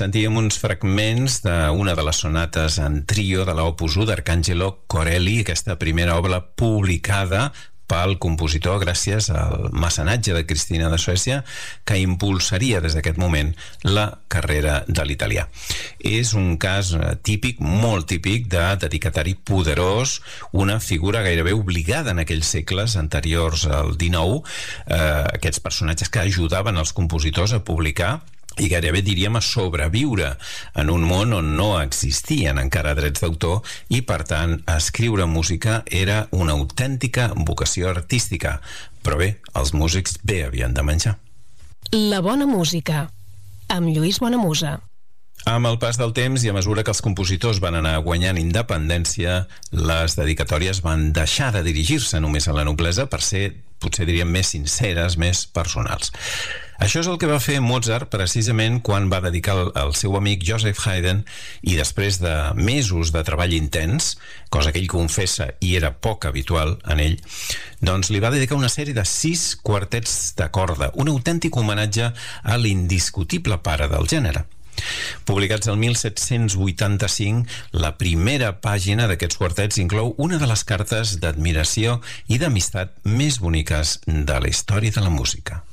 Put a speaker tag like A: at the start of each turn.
A: Sentíem uns fragments d'una de les sonates en trio de l'Opus 1 d'Arcangelo Corelli, aquesta primera obra publicada pel compositor gràcies al mecenatge de Cristina de Suècia, que impulsaria des d'aquest moment la carrera de l'italià. És un cas típic, molt típic, de dedicatari poderós, una figura gairebé obligada en aquells segles anteriors al XIX, aquests personatges que ajudaven els compositors a publicar i gairebé diríem a sobreviure en un món on no existien encara drets d'autor i, per tant, escriure música era una autèntica vocació artística. Però bé, els músics bé havien de menjar.
B: La bona música, amb Lluís Bonamusa.
A: Amb el pas del temps i a mesura que els compositors van anar guanyant independència, les dedicatòries van deixar de dirigir-se només a la noblesa per ser, potser diríem, més sinceres, més personals. Això és el que va fer Mozart precisament quan va dedicar al seu amic Joseph Haydn, i després de mesos de treball intens, cosa que ell confessa i era poc habitual en ell, doncs li va dedicar una sèrie de 6 quartets de corda, un autèntic homenatge a l'indiscutible pare del gènere. Publicats el 1785, la primera pàgina d'aquests quartets inclou una de les cartes d'admiració i d'amistat més boniques de la història de la música.